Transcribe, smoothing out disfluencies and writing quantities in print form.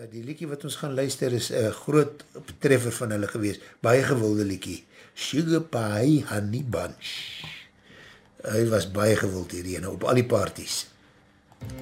Die liedjie wat ons gaan luister is een groot treffer van hulle gewees, baie gewilde liedjie, Sugar Pie Honey Bunch. Hy was baie gewild hierheen op al die parties.